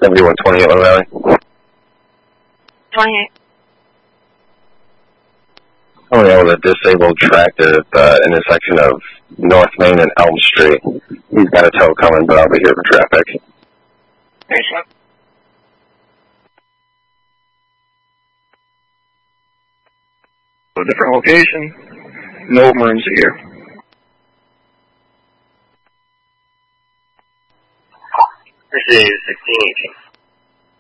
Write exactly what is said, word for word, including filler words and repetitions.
seventy-one twenty-eight Lone Valley. twenty-eight. Only able to disable tractor at the intersection of North Main and Elm Street. He's got a tow coming, but I'll be here for traffic. Thanks, man. A different location. No emergency here. This is sixteen eighteen.